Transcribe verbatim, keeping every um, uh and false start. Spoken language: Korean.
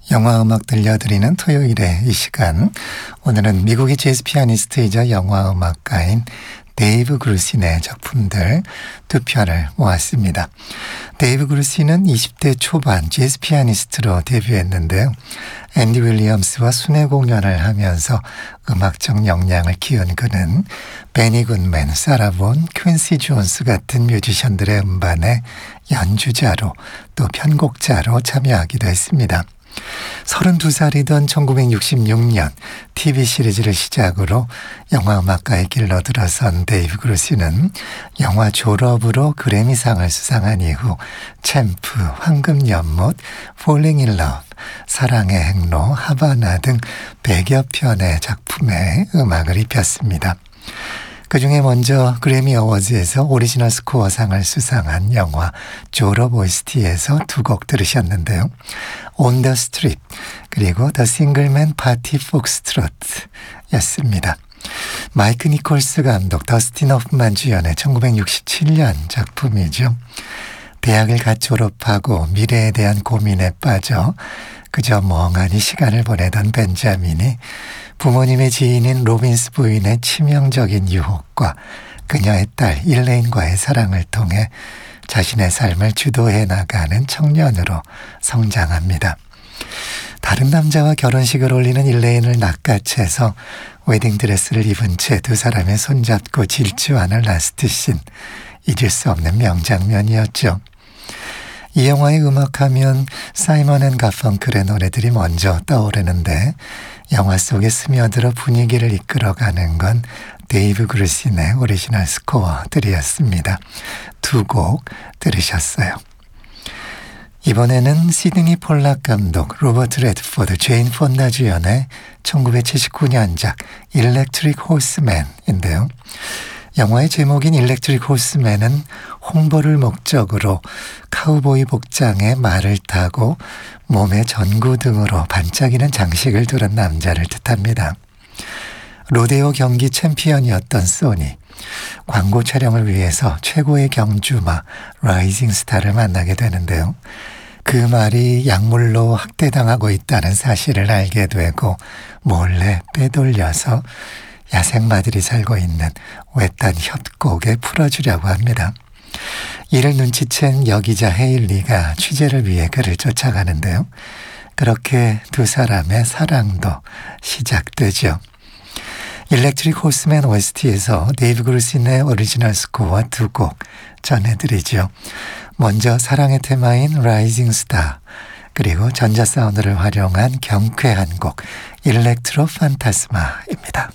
영화 음악 들려드리는 토요일의 이 시간, 오늘은 미국의 재즈 피아니스트이자 영화 음악가인 데이브 그루신의 작품들 두 편을 모았습니다. 데이브 그루신은 이십 대 초반 재즈 피아니스트로 데뷔했는데요. 앤디 윌리엄스와 순회 공연을 하면서 음악적 역량을 키운 그는 베니 굿맨, 사라 본, 퀸시 존스 같은 뮤지션들의 음반에 연주자로 또 편곡자로 참여하기도 했습니다. 서른두 살이던 천구백육십육 년 티비 시리즈를 시작으로 영화음악가의 길로 들어선 데이브 그루신은 영화 졸업으로 그래미상을 수상한 이후 챔프, 황금연못, Falling in Love, 사랑의 행로, 하바나 등 백여 편의 작품에 음악을 입혔습니다. 그 중에 먼저 그래미 어워즈에서 오리지널 스코어상을 수상한 영화 졸업 오에스티에서 두 곡 들으셨는데요. On the Strip 그리고 The Singleman Party Foxtrot 였습니다. 마이크 니콜스 감독, 더스틴 호프만 주연의 천구백육십칠 년 작품이죠. 대학을 갓 졸업하고 미래에 대한 고민에 빠져 그저 멍하니 시간을 보내던 벤자민이 부모님의 지인인 로빈스 부인의 치명적인 유혹과 그녀의 딸 일레인과의 사랑을 통해 자신의 삶을 주도해 나가는 청년으로 성장합니다. 다른 남자와 결혼식을 올리는 일레인을 낚아채서 웨딩드레스를 입은 채 두 사람의 손잡고 질주하는 라스트 씬, 잊을 수 없는 명장면이었죠. 이 영화의 음악하면 사이먼 앤 가펑클의 노래들이 먼저 떠오르는데 영화 속에 스며들어 분위기를 이끌어가는 건 데이브 그루신의 오리지널 스코어들이었습니다. 두 곡 들으셨어요. 이번에는 시드니 폴락 감독, 로버트 레드포드, 제인 폰다 주연의 천구백칠십구 년작 일렉트릭 호스맨인데요. 영화의 제목인 일렉트릭 호스맨은 홍보를 목적으로 카우보이 복장에 말을 타고 몸에 전구 등으로 반짝이는 장식을 두른 남자를 뜻합니다. 로데오 경기 챔피언이었던 소니, 광고 촬영을 위해서 최고의 경주마 라이징 스타를 만나게 되는데요. 그 말이 약물로 학대당하고 있다는 사실을 알게 되고 몰래 빼돌려서 야생마들이 살고 있는 외딴 협곡에 풀어주려고 합니다. 이를 눈치챈 여기자 헤일리가 취재를 위해 그를 쫓아가는데요. 그렇게 두 사람의 사랑도 시작되죠. 일렉트릭 호스맨 오에스티에서 데이브 그루신의 오리지널 스코어 두 곡 전해드리죠. 먼저 사랑의 테마인 라이징 스타, 그리고 전자 사운드를 활용한 경쾌한 곡 일렉트로 판타스마입니다.